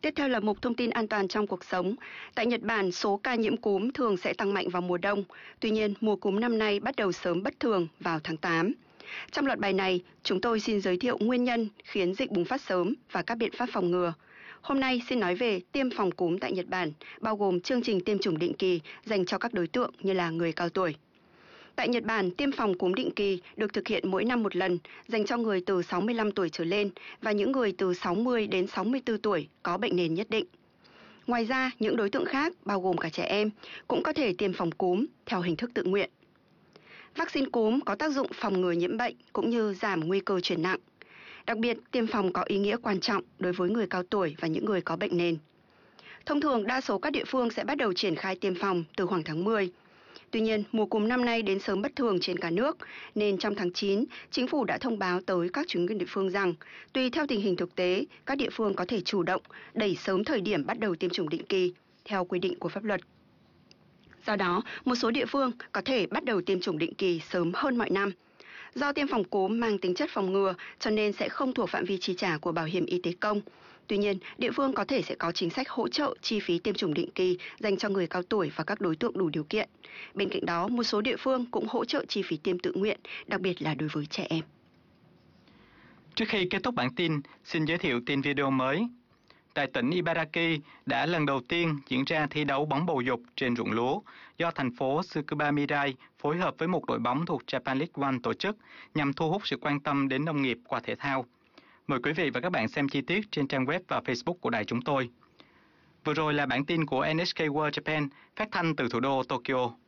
Tiếp theo là mục thông tin an toàn trong cuộc sống. Tại Nhật Bản, số ca nhiễm cúm thường sẽ tăng mạnh vào mùa đông. Tuy nhiên, mùa cúm năm nay bắt đầu sớm bất thường vào tháng 8. Trong loạt bài này, chúng tôi xin giới thiệu nguyên nhân khiến dịch bùng phát sớm và các biện pháp phòng ngừa. Hôm nay xin nói về tiêm phòng cúm tại Nhật Bản, bao gồm chương trình tiêm chủng định kỳ dành cho các đối tượng như là người cao tuổi. Tại Nhật Bản, tiêm phòng cúm định kỳ được thực hiện mỗi năm một lần, dành cho người từ 65 tuổi trở lên và những người từ 60 đến 64 tuổi có bệnh nền nhất định. Ngoài ra, những đối tượng khác, bao gồm cả trẻ em, cũng có thể tiêm phòng cúm theo hình thức tự nguyện. Vaccine cúm có tác dụng phòng ngừa nhiễm bệnh cũng như giảm nguy cơ chuyển nặng. Đặc biệt, tiêm phòng có ý nghĩa quan trọng đối với người cao tuổi và những người có bệnh nền. Thông thường, đa số các địa phương sẽ bắt đầu triển khai tiêm phòng từ khoảng tháng 10. Tuy nhiên, mùa cúm năm nay đến sớm bất thường trên cả nước, nên trong tháng 9, chính phủ đã thông báo tới các chính quyền địa phương rằng, tùy theo tình hình thực tế, các địa phương có thể chủ động đẩy sớm thời điểm bắt đầu tiêm chủng định kỳ, theo quy định của pháp luật. Do đó, một số địa phương có thể bắt đầu tiêm chủng định kỳ sớm hơn mọi năm. Do tiêm phòng cúm mang tính chất phòng ngừa, cho nên sẽ không thuộc phạm vi chi trả của bảo hiểm y tế công. Tuy nhiên, địa phương có thể sẽ có chính sách hỗ trợ chi phí tiêm chủng định kỳ dành cho người cao tuổi và các đối tượng đủ điều kiện. Bên cạnh đó, một số địa phương cũng hỗ trợ chi phí tiêm tự nguyện, đặc biệt là đối với trẻ em. Trước khi kết thúc bản tin, xin giới thiệu tin video mới. Tại tỉnh Ibaraki đã lần đầu tiên diễn ra thi đấu bóng bầu dục trên ruộng lúa do thành phố Tsukuba Mirai phối hợp với một đội bóng thuộc Japan League One tổ chức nhằm thu hút sự quan tâm đến nông nghiệp qua thể thao. Mời quý vị và các bạn xem chi tiết trên trang web và Facebook của đài chúng tôi. Vừa rồi là bản tin của NHK World Japan phát thanh từ thủ đô Tokyo.